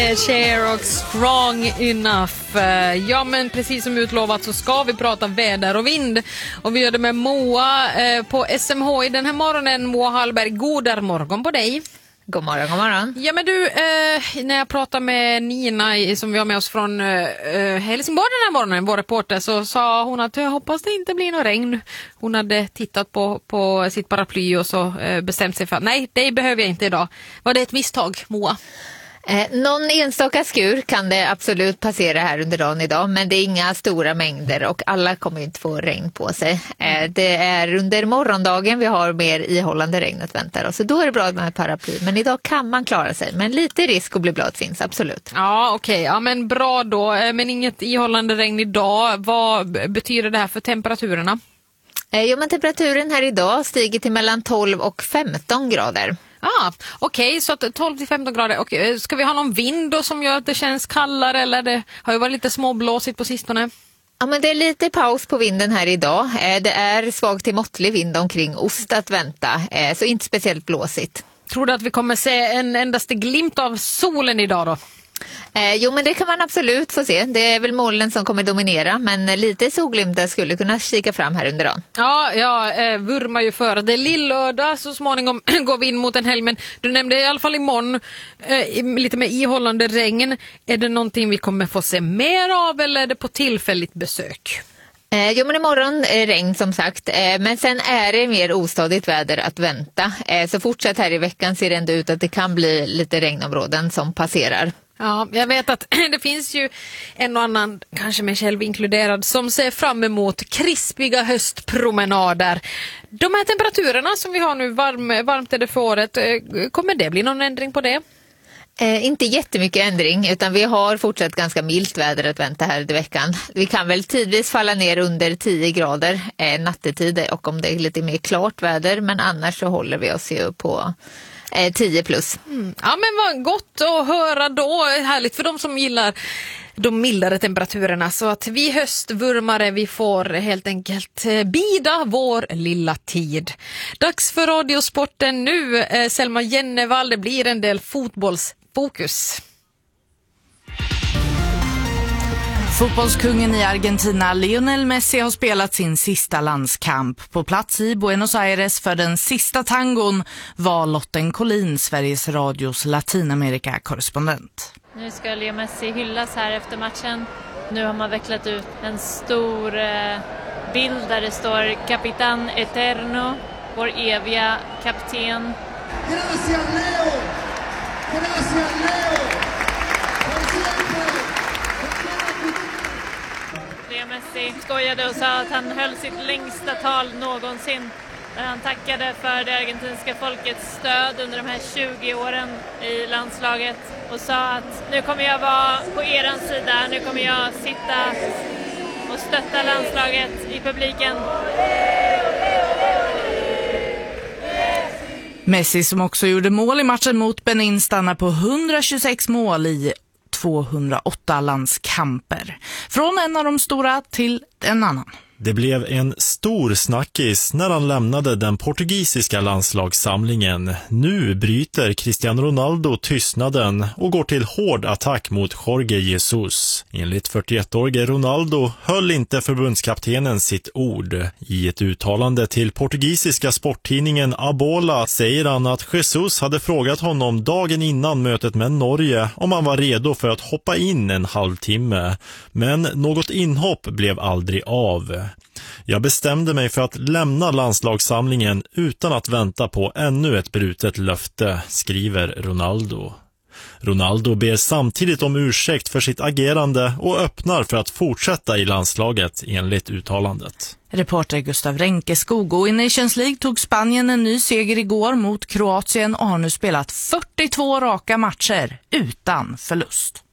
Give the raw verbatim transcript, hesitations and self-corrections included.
Cher och Strong Enough. Ja, men precis som utlovat så ska vi prata väder och vind. Och vi gör det med Moa på S M H i den här morgonen. Moa Hallberg, god morgon på dig. God morgon, god morgon. Ja, men du, eh, när jag pratade med Nina som vi har med oss från eh, Helsingborg den här morgonen, vår reporter, så sa hon att jag hoppas det inte blir något regn. Hon hade tittat på, på sitt paraply och så eh, bestämt sig för att nej, det behöver jag inte idag. Var det ett misstag, Moa? Eh, någon enstaka skur kan det absolut passera här under dagen idag, men det är inga stora mängder och alla kommer inte få regn på sig. Eh, det är under morgondagen vi har mer ihållande regn att vänta oss, så då är det bra med paraply, men idag kan man klara sig, men lite risk att bli blöt finns absolut. Ja, okej, okay. Ja, men bra då, men inget ihållande regn idag. Vad betyder det här för temperaturerna? Eh, jo, men temperaturen här idag stiger till mellan tolv och femton grader. Ah, okej, okay, så att tolv till femton grader. Okay. Ska vi ha någon vind då som gör att det känns kallare, eller det har ju varit lite småblåsigt på sistone? Ja, men det är lite paus på vinden här idag. Det är svag till måttlig vind omkring ost att vänta, så inte speciellt blåsigt. Tror du att vi kommer se en endaste glimt av solen idag då? Eh, jo, men det kan man absolut få se. Det är väl molnen som kommer dominera, men lite solglimtar skulle kunna kika fram här under dagen. Ja, jag eh, vurmar ju för det. Lillördag så småningom går vi in mot en helg, men du nämnde i alla fall imorgon eh, lite med ihållande regn. Är det någonting vi kommer få se mer av, eller är det på tillfälligt besök? Eh, jo, men imorgon är regn som sagt, eh, men sen är det mer ostadigt väder att vänta. Eh, så fortsatt här i veckan ser det ändå ut att det kan bli lite regnområden som passerar. Ja, jag vet att det finns ju en och annan, kanske mig själv inkluderad, som ser fram emot krispiga höstpromenader. De här temperaturerna som vi har nu, varm, varmt är det för året, kommer det bli någon ändring på det? Eh, inte jättemycket ändring, utan vi har fortsatt ganska milt väder att vänta här i veckan. Vi kan väl tidvis falla ner under tio grader eh, nattetid och om det är lite mer klart väder, men annars så håller vi oss ju på eh, tio plus. Mm. Ja, men vad gott att höra då. Härligt för de som gillar de mildare temperaturerna, så att vi höstvurmare, vi får helt enkelt bida vår lilla tid. Dags för radiosporten nu. Eh, Selma Jennevall, det blir en del fotbollsfokus. Fotbollskungen i Argentina, Lionel Messi, har spelat sin sista landskamp. På plats i Buenos Aires för den sista tangon var Lotten Collin, Sveriges Radios Latinamerika-korrespondent. Nu ska Leo Messi hyllas här efter matchen. Nu har man vecklat ut en stor eh, bild där det står Capitán Eterno, vår eviga kapten. Gracias Leo! Gracias Leo! Leo Messi skojade och sa att han höll sitt längsta tal någonsin, där han tackade för det argentinska folkets stöd under de här tjugo åren i landslaget och sa att nu kommer jag vara på eran sida, nu kommer jag sitta och stötta landslaget i publiken. Messi, som också gjorde mål i matchen mot Benin, stannar på hundratjugosex mål i tvåhundraåtta landskamper. Från en av de stora till en annan. Det blev en stor snackis när han lämnade den portugisiska landslagssamlingen. Nu bryter Cristiano Ronaldo tystnaden och går till hård attack mot Jorge Jesus. Enligt fyrtioettårige Ronaldo höll inte förbundskaptenen sitt ord. I ett uttalande till portugisiska sporttidningen A Bola säger han att Jesus hade frågat honom dagen innan mötet med Norge om han var redo för att hoppa in en halvtimme. Men något inhopp blev aldrig av. Jag bestämde mig för att lämna landslagssamlingen utan att vänta på ännu ett brutet löfte, skriver Ronaldo. Ronaldo ber samtidigt om ursäkt för sitt agerande och öppnar för att fortsätta i landslaget enligt uttalandet. Reporter Gustav Renkeskog. Och i Nations League tog Spanien en ny seger igår mot Kroatien och har nu spelat fyrtiotvå raka matcher utan förlust.